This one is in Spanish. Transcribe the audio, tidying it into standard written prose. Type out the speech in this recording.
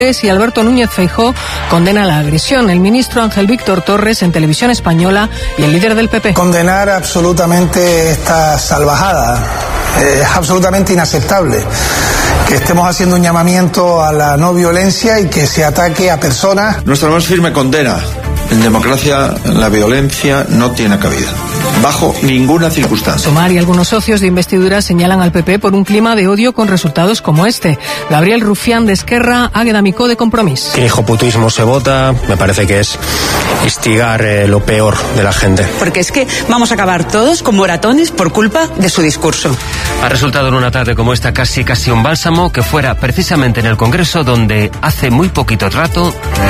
y Alberto Núñez Feijóo condena la agresión. El ministro Ángel Víctor Torres en Televisión Española y el líder del PP. Condenar absolutamente esta salvajada. Es absolutamente inaceptable que estemos haciendo un llamamiento a la no violencia y que se ataque a personas. Nuestra más firme condena. En democracia la violencia no tiene cabida, bajo ninguna circunstancia. Sumar y algunos socios de investidura señalan al PP por un clima de odio con resultados como este. Gabriel Rufián de Esquerra, Águeda Micó de Compromís. Que hijoputismo se vota, me parece que es instigar lo peor de la gente. Porque es que vamos a acabar todos con moratones por culpa de su discurso. Ha resultado en una tarde como esta casi un bálsamo que fuera precisamente en el Congreso donde hace muy poquito rato